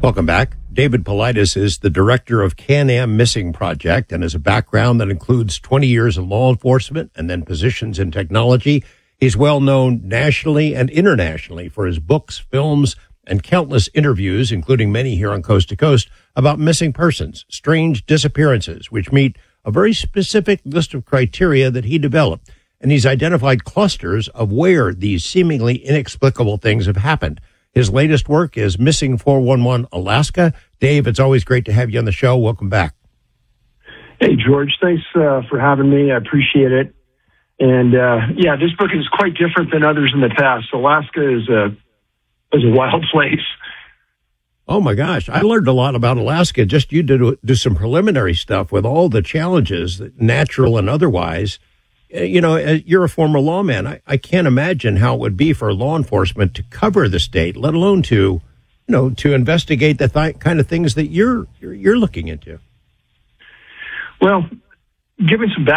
Welcome back. David Paulides is the director of Can-Am Missing Project and has a background that includes 20 years in law enforcement and then positions in technology. He's well known nationally and internationally for his books, films, and countless interviews, including many here on Coast to Coast, about missing persons, strange disappearances, which meet a very specific list of criteria that he developed. And he's identified clusters of where these seemingly inexplicable things have happened. His latest work is Missing 411 Alaska. Dave, it's always great to have you on the show. Welcome back. Hey, George. Thanks for having me. I appreciate it. And, this book is quite different than others in the past. Alaska is a wild place. Oh, my gosh. I learned a lot about Alaska. Just you do some preliminary stuff with all the challenges, natural and otherwise. You know, you're a former lawman. I can't imagine how it would be for law enforcement to cover the state, let alone to investigate the kind of things that you're looking into. Well, given some